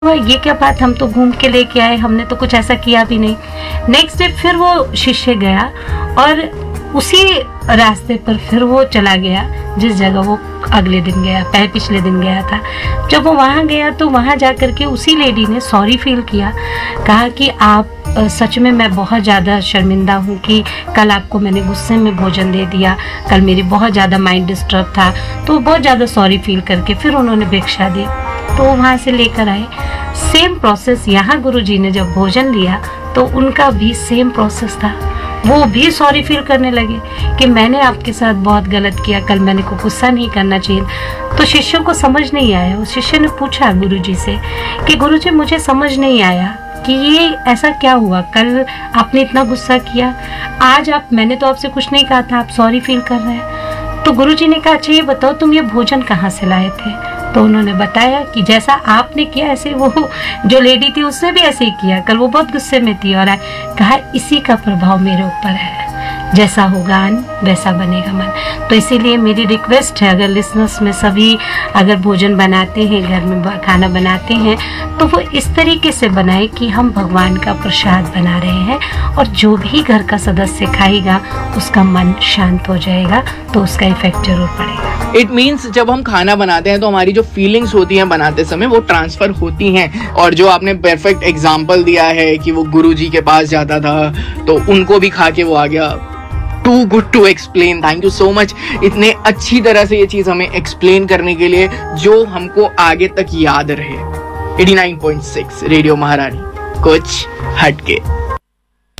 ये क्या बात, हम तो घूम के लेके आए, हमने तो कुछ ऐसा किया भी नहीं। नेक्स्ट डे फिर वो शिष्य गया और उसी रास्ते पर फिर वो चला गया जिस जगह वो अगले दिन गया, पिछले दिन गया था। जब वो वहाँ गया तो वहाँ जा कर के उसी लेडी ने सॉरी फील किया, कहा कि आप सच में मैं बहुत ज़्यादा शर्मिंदा हूँ कि कल आपको मैंने गुस्से में भोजन दे दिया, कल मेरी बहुत ज़्यादा माइंड डिस्टर्ब था। तो बहुत ज़्यादा सॉरी फील करके फिर उन्होंने भिक्षा दी, तो वहाँ से लेकर आए। सेम प्रोसेस यहाँ गुरुजी ने जब भोजन लिया तो उनका भी सेम प्रोसेस था। वो भी सॉरी फील करने लगे कि मैंने आपके साथ बहुत गलत किया, कल मैंने को गुस्सा नहीं करना चाहिए। तो शिष्यों को समझ नहीं आया। उस शिष्य ने पूछा गुरुजी से कि गुरुजी मुझे समझ नहीं आया कि ये ऐसा क्या हुआ, कल आपने इतना गुस्सा किया, आज मैंने तो आपसे कुछ नहीं कहा था, आप सॉरी फील कर रहे हैं। तो गुरुजी ने कहा अच्छा ये बताओ तुम ये भोजन कहाँ से लाए थे। तो उन्होंने बताया कि जैसा आपने किया ऐसे वो जो लेडी थी उसने भी ऐसे ही किया, कल वो बहुत गुस्से में थी। और कहा इसी का प्रभाव मेरे ऊपर है, जैसा होगा अन्न वैसा बनेगा मन। तो इसीलिए मेरी रिक्वेस्ट है, अगर लिसनर्स में सभी अगर भोजन बनाते हैं, घर में खाना बनाते हैं, तो वो इस तरीके से बनाए कि हम भगवान का प्रसाद बना रहे हैं और जो भी घर का सदस्य खाएगा उसका मन शांत हो जाएगा, तो उसका इफेक्ट जरूर पड़ेगा। इट मीन्स जब हम खाना बनाते हैं तो हमारी जो फीलिंग्स होती हैं बनाते समय वो ट्रांसफर होती हैं। और जो आपने परफेक्ट एग्जाम्पल दिया है कि वो गुरुजी के पास जाता था तो उनको भी खा के वो आ गया, to good to explain. Thank you so much इतने अच्छी तरह से ये चीज हमें एक्सप्लेन करने के लिए, जो हमको आगे तक याद रहे। 89.6 रेडियो महारानी, कुछ हटके।